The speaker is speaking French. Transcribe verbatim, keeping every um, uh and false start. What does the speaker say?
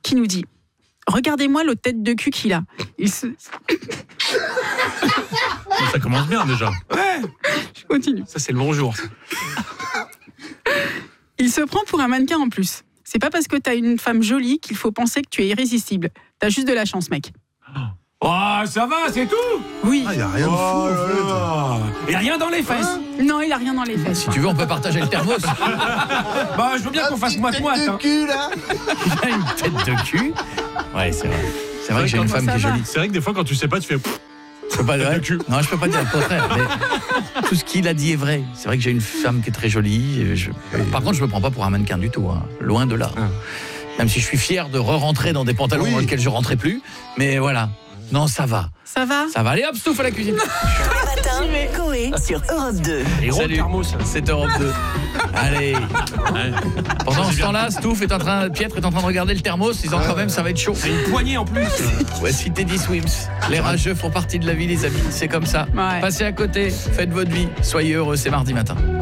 qui nous dit « Regardez-moi l'autre tête de cul qu'il a. » Il se... Ça commence bien déjà. Ouais. Je continue. Ça, c'est le bonjour. Il se prend pour un mannequin en plus. C'est pas parce que t'as une femme jolie qu'il faut penser que tu es irrésistible. T'as juste de la chance, mec. Oh, ça va, c'est tout. Oui. Ah, y a rien de fou, Oh en là fait. là. Et rien dans les fesses. Non, il a rien dans les fesses. Si tu veux, on peut partager le thermos. Bah, je veux bien qu'on fasse moite-moite. Tête de Hein. cul, là. Il a une tête de cul. Ouais, c'est vrai. C'est vrai que j'ai une femme ça qui est va. jolie. C'est vrai que des fois, quand tu sais pas, tu fais. Je peux pas Tête de ouais. cul. Non, je peux pas dire le contraire. Mais tout ce qu'il a dit est vrai. C'est vrai que j'ai une femme qui est très jolie. et Je... Par contre, je me prends pas pour un mannequin du tout. Hein. Loin de là. Ah. Même si je suis fier de re-rentrer dans des pantalons Oui. dans lesquels je rentrais plus. Mais voilà. Non, ça va. Ça va? Ça va. Allez hop, Stouff à la cuisine. Matin, Coé sur Europe deux. Et gros Salut. thermos. C'est Europe deux. Allez. Ouais. Pendant ce temps-là, Stouff est en train, Pietre est en train de regarder le thermos, disant quand même ça va être chaud. C'est une poignée en plus. Voici Teddy Swims. Les rageux font partie de la vie, les amis. C'est comme ça. Ouais. Passez à côté, faites votre vie. Soyez heureux, c'est mardi matin.